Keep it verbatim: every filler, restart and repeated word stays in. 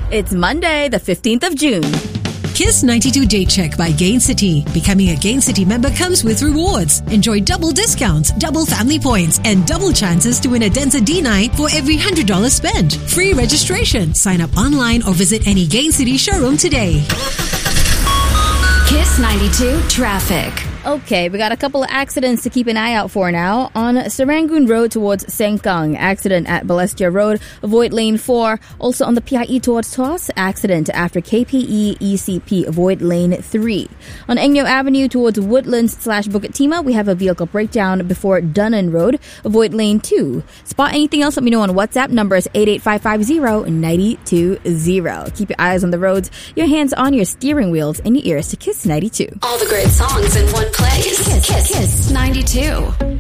It's Monday, the fifteenth of June. Kiss ninety-two Day Check by Gain City. Becoming a Gain City member comes with rewards. Enjoy double discounts, double family points, and double chances to win a Denza D nine for every one hundred dollars spent. Free registration. Sign up online or visit any Gain City showroom today. Kiss ninety-two Traffic. Okay, we got a couple of accidents to keep an eye out for now. On Serangoon Road towards Sengkang, accident at Balestier Road, avoid lane four. Also on the P I E towards Tuas, accident after K P E E C P, avoid lane three. On Engyo Avenue towards Woodlands slash Bukit Timah, we have a vehicle breakdown before Dunnan Road, avoid lane two. Spot anything else, let me know on WhatsApp. Number is eight eight five five zero nine two zero. Keep your eyes on the roads, your hands on your steering wheels, and your ears to Kiss ninety-two. All the great songs in one place. Kiss, Kiss, Kiss ninety-two.